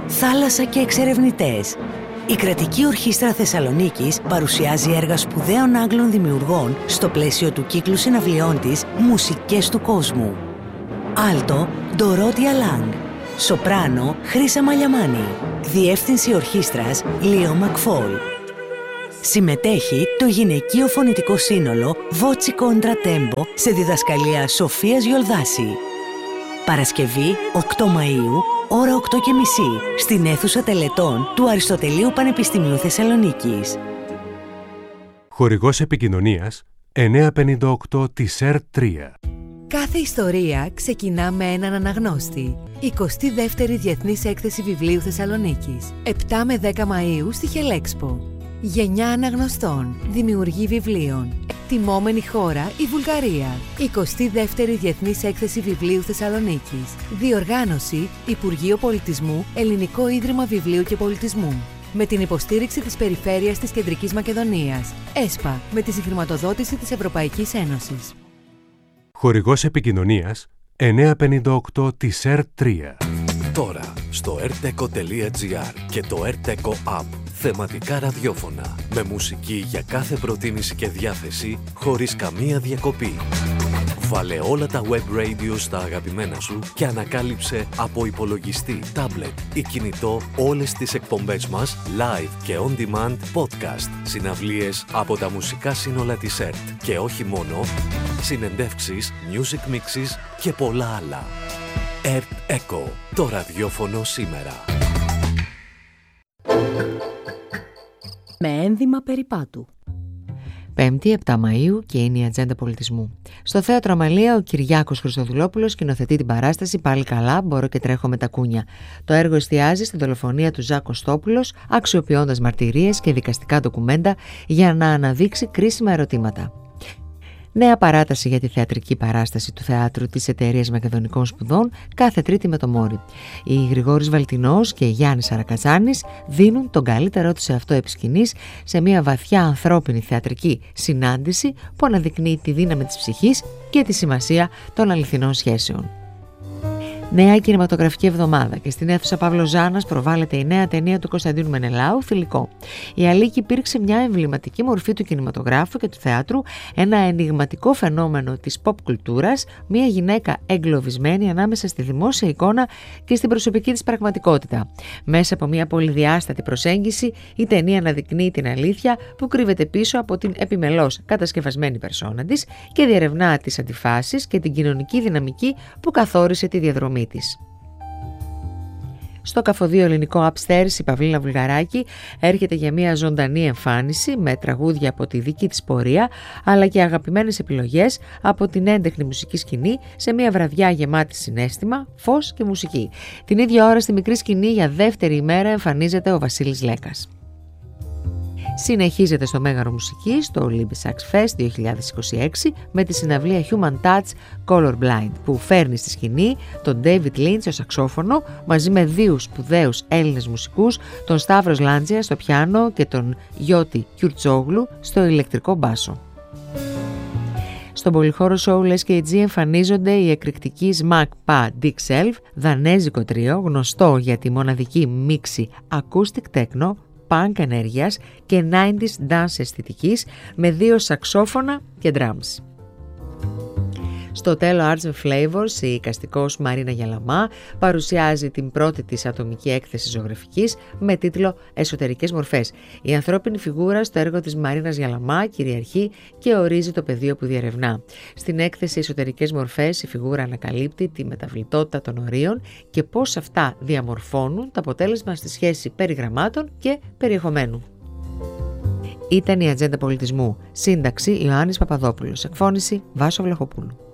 θάλασσα και εξερευνητές. Η Κρατική Ορχήστρα Θεσσαλονίκης παρουσιάζει έργα σπουδαίων Άγγλων δημιουργών στο πλαίσιο του κύκλου συναυλιών της «Μουσικές του κόσμου». Άλτο, Ντορότια Λάγκ. Σοπράνο, Χρύσα Μαλιαμάνη. Διεύθυνση ορχήστρας, Λίο Μακφόλ. Συμμετέχει το γυναικείο φωνητικό σύνολο Voci Contra Tempo σε διδασκαλία Σοφίας Γιολδάση. Παρασκευή 8 Μαΐου, ώρα 8:30, στην αίθουσα τελετών του Αριστοτελείου Πανεπιστημίου Θεσσαλονίκης. Χορηγός επικοινωνίας 958 της ΕΡΤ3. Κάθε ιστορία ξεκινά με έναν αναγνώστη. 22η Διεθνής Έκθεση Βιβλίου Θεσσαλονίκης. 7 με 10 Μαΐου στη Χελέξπο. Γενιά αναγνωστών, δημιουργοί βιβλίων. Τιμόμενη χώρα η Βουλγαρία. 22η Διεθνής Έκθεση Βιβλίου Θεσσαλονίκης. Διοργάνωση Υπουργείο Πολιτισμού, Ελληνικό Ίδρυμα Βιβλίου και Πολιτισμού. Με την υποστήριξη της Περιφέρειας της Κεντρικής Μακεδονίας. ΕΣΠΑ, με τη συγχρηματοδότηση της Ευρωπαϊκής Ένωσης. Χορηγός επικοινωνίας 958 της ΕΡΤ3. Τώρα στο rteco.gr και το rteco app. Θεματικά ραδιόφωνα με μουσική για κάθε προτίμηση και διάθεση χωρίς καμία διακοπή. Βάλε όλα τα web radio στα αγαπημένα σου και ανακάλυψε από υπολογιστή, τάμπλετ ή κινητό όλες τις εκπομπές μας live και on demand podcast, συναυλίες από τα μουσικά σύνολα της ΕΡΤ και όχι μόνο, συνεντεύξεις, music mixes και πολλά άλλα. ΕΡΤ ΕΚΟ, το ραδιόφωνο σήμερα. Με ένδυμα περιπάτου. 5η 7 Μαΐου και είναι η Ατζέντα Πολιτισμού. Στο Θέατρο Αμαλία ο Κυριάκος Χριστοδουλόπουλος σκηνοθετεί την παράσταση «Πάλι καλά, μπορώ και τρέχω με τα κούνια». Το έργο εστιάζει στην δολοφονία του Ζακ Κωστόπουλος, αξιοποιώντας μαρτυρίες και δικαστικά ντοκουμέντα για να αναδείξει κρίσιμα ερωτήματα. Νέα παράταση για τη θεατρική παράσταση του θεάτρου της Εταιρείας Μακεδονικών Σπουδών κάθε Τρίτη με το Μόρι. Οι Γρηγόρης Βαλτινός και Γιάννης Αρακαζάνης δίνουν τον καλύτερό τους σε αυτό επί σκηνής σε μια βαθιά ανθρώπινη θεατρική συνάντηση που αναδεικνύει τη δύναμη της ψυχής και τη σημασία των αληθινών σχέσεων. Νέα κινηματογραφική εβδομάδα και στην αίθουσα Παύλος Ζάνας προβάλλεται η νέα ταινία του Κωνσταντίνου Μενελάου, Θηλυκό. Η Αλίκη υπήρξε μια εμβληματική μορφή του κινηματογράφου και του θεάτρου, ένα ενιγματικό φαινόμενο της pop κουλτούρας, μια γυναίκα εγκλωβισμένη ανάμεσα στη δημόσια εικόνα και στην προσωπική της πραγματικότητα. Μέσα από μια πολυδιάστατη προσέγγιση, η ταινία αναδεικνύει την αλήθεια που κρύβεται πίσω από την επιμελώς κατασκευασμένη περσόνα της και διερευνά τις αντιφάσεις και την κοινωνική δυναμική που καθόρισε τη διαδρομή της. Στο Καφοδείο Ελληνικό Upstairs η Παυλίνα Βουλγαράκη έρχεται για μια ζωντανή εμφάνιση με τραγούδια από τη δική της πορεία αλλά και αγαπημένες επιλογές από την έντεχνη μουσική σκηνή σε μια βραδιά γεμάτη συναίσθημα, φως και μουσική. Την ίδια ώρα στη μικρή σκηνή για δεύτερη ημέρα εμφανίζεται ο Βασίλης Λέκας. Συνεχίζεται στο Μέγαρο Μουσικής το Olympic Sax Fest 2026 με τη συναυλία Human Touch Colorblind που φέρνει στη σκηνή τον David Lynch στο σαξόφωνο μαζί με δύο σπουδαίους Έλληνες μουσικούς, τον Σταύρος Λάντζια στο πιάνο και τον Γιώτη Κιουρτσόγλου στο ηλεκτρικό μπάσο. Στον πολυχώρο show LSKG εμφανίζονται οι εκρηκτικοί Smack Pa Dick Self, δανέζικο τρίο γνωστό για τη μοναδική μίξη acoustic techno, punk ενέργειας και 90s dance αισθητικής με δύο σαξόφωνα και drums. Στο τέλο Arts and Flavors η εικαστικός Μαρίνα Γιαλαμά παρουσιάζει την πρώτη της ατομική έκθεση ζωγραφικής με τίτλο «Εσωτερικές μορφές». Η ανθρώπινη φιγούρα στο έργο της Μαρίνας Γιαλαμά κυριαρχεί και ορίζει το πεδίο που διερευνά. Στην έκθεση «Εσωτερικές μορφές» η φιγούρα ανακαλύπτει τη μεταβλητότητα των ορίων και πώς αυτά διαμορφώνουν το αποτέλεσμα στη σχέση περιγραμμάτων και περιεχομένου. Ήταν η Ατζέντα Πολιτισμού. Σύνταξη Ιωάννης Παπαδόπουλος. Εκφώνηση Βάσο Βλαχοπούλου.